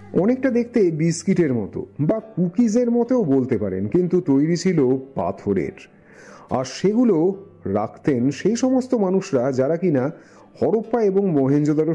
অনেকটা দেখতে বিস্কিটের মতো বা কুকিজের মতোও বলতে পারেন, কিন্তু তৈরি ছিল পাথরের। আর সেগুলো রাখতেন সেই সমস্ত মানুষরা যারা কিনা হরপ্পা এবং মহেঞ্জোদারো